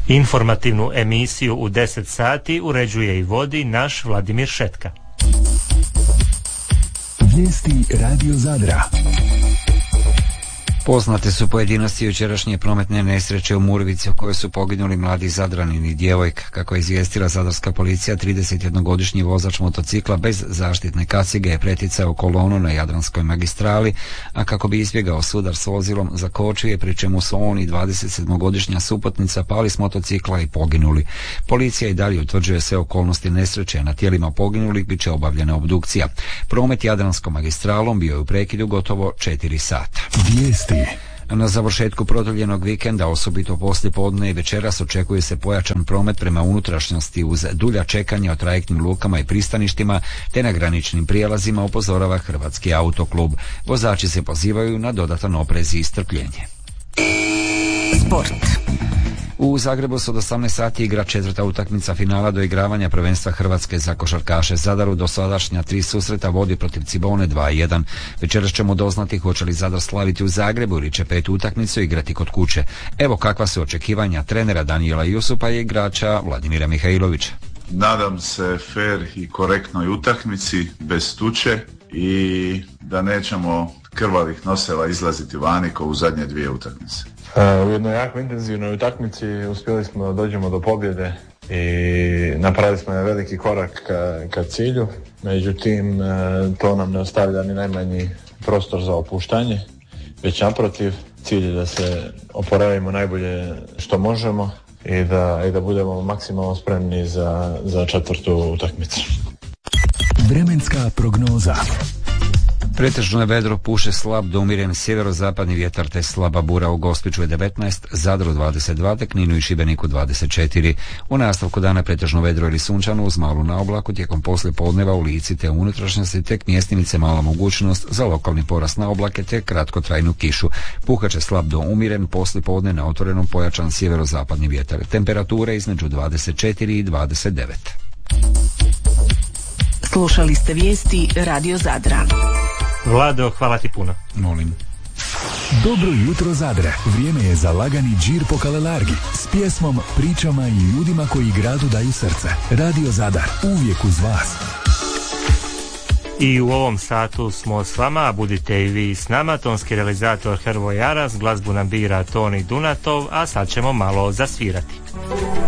Informativnu emisiju u 10 sati uređuje i vodi naš Vladimir Šetka. Vijesti Radio Zadra. Poznate su pojedinosti jučerašnje prometne nesreće u Murvici u kojoj su poginuli mladi Zadranin i djevojka. Kako je izvijestila zadarska policija, 31-godišnji vozač motocikla bez zaštitne kacige je preticao kolonu na Jadranskoj magistrali, a kako bi izbjegao sudar s vozilom zakočio je, pri čemu su on i 27-godišnja suputnica pali s motocikla i poginuli. Policija i dalje utvrđuje sve okolnosti nesreće, na tijelima poginulih bit će obavljena obdukcija. Promet Jadranskom magistralom bio je u prekidu gotovo 4 sata. Vijesti. Na završetku produljenog vikenda, osobito poslije podne i večeras, očekuje se pojačan promet prema unutrašnjosti uz dulja čekanja o trajektnim lukama i pristaništima te na graničnim prijelazima, upozorava Hrvatski autoklub. Vozači se pozivaju na dodatan oprez i strpljenje. Sport. U Zagrebu se od 18 sati igra 4. utakmica finala doigravanja prvenstva Hrvatske za košarkaše. Zadar u dosadašnja 3 susreta vodi protiv Cibone 2-1. Večeras ćemo doznati hoće li Zadar slaviti u Zagrebu ili će 5. utakmicu igrati kod kuće. Evo kakva su očekivanja trenera Danijela Jusupa i igrača Vladimira Mihajlovića. Nadam se fer i korektnoj utakmici, bez tuče i da nećemo krvavih noseva izlaziti vani kao u zadnje 2 utakmice. U jednoj jako intenzivnoj utakmici uspjeli smo da dođemo do pobjede i napravili smo jedan veliki korak ka cilju. Međutim, to nam ne ostavlja ni najmanji prostor za opuštanje, već naprotiv, cilj je da se oporavimo najbolje što možemo i da budemo maksimalno spremni za 4. utakmicu. Vremenska prognoza. Pretežno je vedro, puše slab do umjeren sjeverozapadni vjetar te slaba bura. U Gospiću je 19, Zadru 22, te Kninu i Šibeniku 24. U nastavku dana pretežno vedro ili sunčano uz malu naoblaku, tijekom poslije podneva u Lici te u unutrašnjosti tek mjestimice mala mogućnost za lokalni porast na oblake te kratkotrajnu kišu. Puhaće slab do umjeren, poslije podne na otvorenom pojačan sjeverozapadni vjetar. Temperature između 24 i 29. Slušali ste vijesti Radio Zadra. Vlado, hvala ti puno. Molim. Dobro jutro Zadre. Vrijeme je za lagani džir po Kalelargi s pjesmom, pričama i ljudima koji gradu daju srce. Radio Zadar, uvijek uz vas. I u ovom satu smo s vama, a budite i vi s nama. Tonski realizator Hrvoje Aras, glazbu nam bira Toni Dunatov, a sad ćemo malo zasvirati.